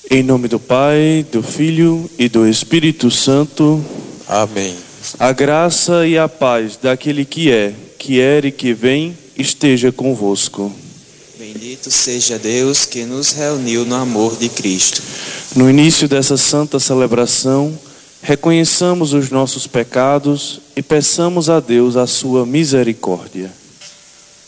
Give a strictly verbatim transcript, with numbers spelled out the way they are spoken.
Em nome do Pai, do Filho e do Espírito Santo. Amém. A graça e a paz daquele que é, que era e que vem, esteja convosco. Bendito seja Deus que nos reuniu no amor de Cristo. No início dessa santa celebração, reconheçamos os nossos pecados e peçamos a Deus a sua misericórdia.